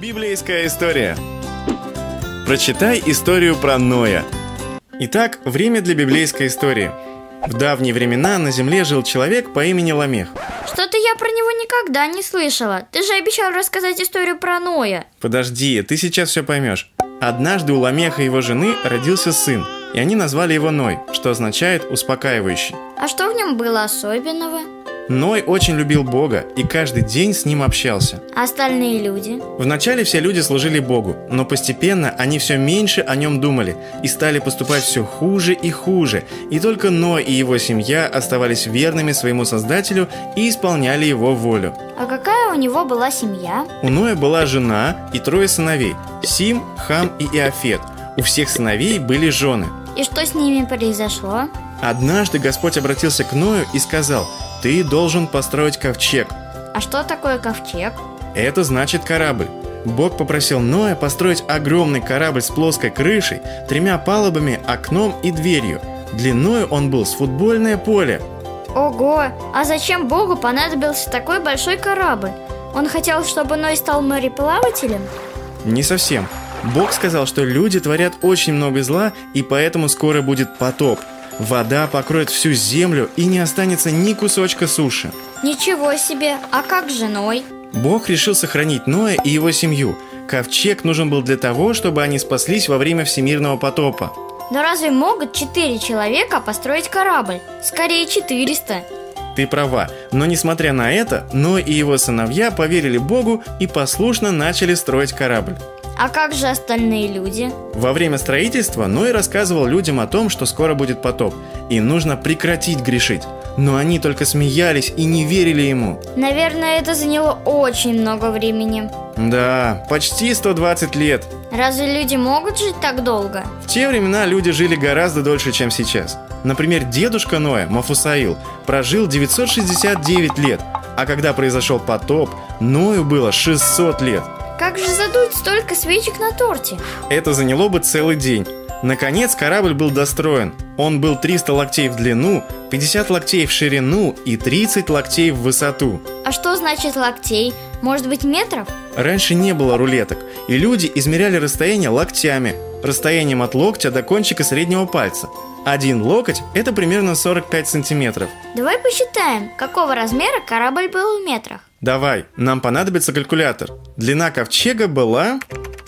Библейская история. Прочитай историю про Ноя. Итак, время для библейской истории. В давние времена на земле жил человек по имени Ламех. Что-то я про него никогда не слышала. Ты же обещал рассказать историю про Ноя. Подожди, ты сейчас все поймешь. Однажды у Ламеха и его жены родился сын, и они назвали его Ной, что означает «успокаивающий». А что в нем было особенного? Ной очень любил Бога и каждый день с ним общался. А остальные люди? Вначале все люди служили Богу, но постепенно они все меньше о нем думали и стали поступать все хуже и хуже. И только Ной и его семья оставались верными своему Создателю и исполняли его волю. А какая у него была семья? У Ноя была жена и 3 сыновей – Сим, Хам и Иафет. У всех сыновей были жены. И что с ними произошло? Однажды Господь обратился к Ною и сказал: «Ты должен построить ковчег». А что такое ковчег? Это значит корабль. Бог попросил Ноя построить огромный корабль с плоской крышей, 3 палубами, окном и дверью. Длиной он был с футбольное поле. Ого! А зачем Богу понадобился такой большой корабль? Он хотел, чтобы Ной стал мореплавателем? Не совсем. Бог сказал, что люди творят очень много зла, и поэтому скоро будет потоп. Вода покроет всю землю, и не останется ни кусочка суши. Ничего себе! А как же Ной? Бог решил сохранить Ноя и его семью. Ковчег нужен был для того, чтобы они спаслись во время всемирного потопа. Но разве могут 4 человека построить корабль? Скорее 400. Ты права, но несмотря на это, Ной и его сыновья поверили Богу и послушно начали строить корабль. А как же остальные люди? Во время строительства Ной рассказывал людям о том, что скоро будет потоп, и нужно прекратить грешить. Но они только смеялись и не верили ему. Наверное, это заняло очень много времени. Да, почти 120 лет. Разве люди могут жить так долго? В те времена люди жили гораздо дольше, чем сейчас. Например, дедушка Ноя, Мафусаил, прожил 969 лет, а когда произошел потоп, Ною было 600 лет. Как же задуть столько свечек на торте? Это заняло бы целый день. Наконец корабль был достроен. Он был 300 локтей в длину, 50 локтей в ширину и 30 локтей в высоту. А что значит локтей? Может быть, метров? Раньше не было рулеток, и люди измеряли расстояние локтями, расстоянием от локтя до кончика среднего пальца. 1 локоть – это примерно 45 сантиметров. Давай посчитаем, какого размера корабль был в метрах. Давай, нам понадобится калькулятор. Длина ковчега была...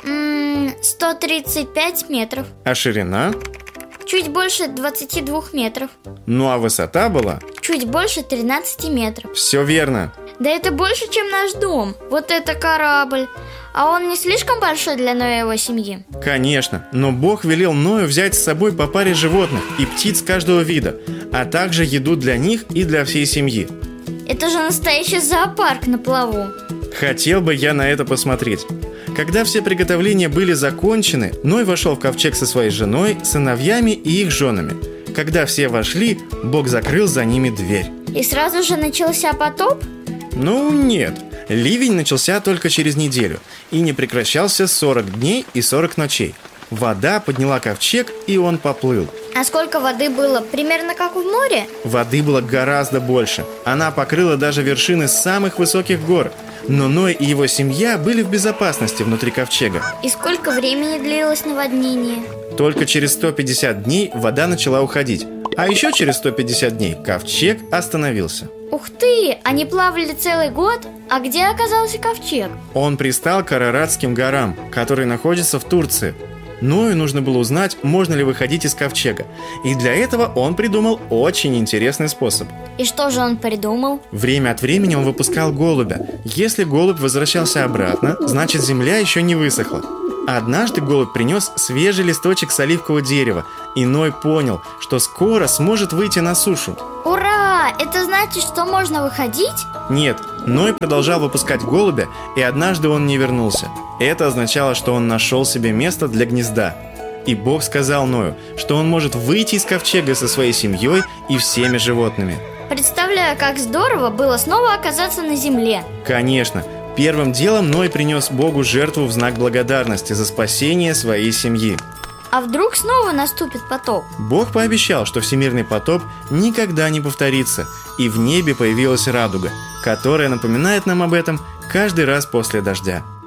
135 метров. А ширина? Чуть больше 22 метров. Ну а высота была? Чуть больше 13 метров. Все верно. Да это больше, чем наш дом. Вот это корабль. А он не слишком большой для Ноя и его семьи? Конечно, но Бог велел Ною взять с собой по паре животных и птиц каждого вида, а также еду для них и для всей семьи. Это же настоящий зоопарк на плаву. Хотел бы я на это посмотреть. Когда все приготовления были закончены, Ной вошел в ковчег со своей женой, сыновьями и их женами. Когда все вошли, Бог закрыл за ними дверь. И сразу же начался потоп? Ну нет, ливень начался только через неделю и не прекращался 40 дней и 40 ночей. Вода подняла ковчег, и он поплыл. А сколько воды было? Примерно как в море? Воды было гораздо больше. Она покрыла даже вершины самых высоких гор. Но Ной и его семья были в безопасности внутри ковчега. И сколько времени длилось наводнение? Только через 150 дней вода начала уходить. А еще через 150 дней ковчег остановился. Ух ты! Они плавали целый год? А где оказался ковчег? Он пристал к Араратским горам, которые находятся в Турции. Ною нужно было узнать, можно ли выходить из ковчега. И для этого он придумал очень интересный способ. И что же он придумал? Время от времени он выпускал голубя. Если голубь возвращался обратно, значит земля еще не высохла. Однажды голубь принес свежий листочек с оливкового дерева, и Ной понял, что скоро сможет выйти на сушу. Ура! Это значит, что можно выходить? Нет, Ной продолжал выпускать голубя, и однажды он не вернулся. Это означало, что он нашел себе место для гнезда. И Бог сказал Ною, что он может выйти из ковчега со своей семьей и всеми животными. Представляю, как здорово было снова оказаться на земле. Конечно. Первым делом Ной принес Богу жертву в знак благодарности за спасение своей семьи. А вдруг снова наступит потоп? Бог пообещал, что всемирный потоп никогда не повторится, и в небе появилась радуга, которая напоминает нам об этом каждый раз после дождя.